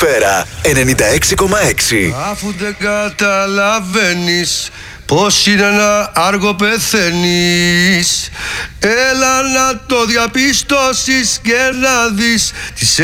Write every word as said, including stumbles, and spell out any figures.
Καλησπέρα ενενήντα έξι κόμμα έξι. Αφού δεν καταλαβαίνεις πως είναι να άργο πεθαίνεις, έλα να το διαπιστώσεις και να δεις τις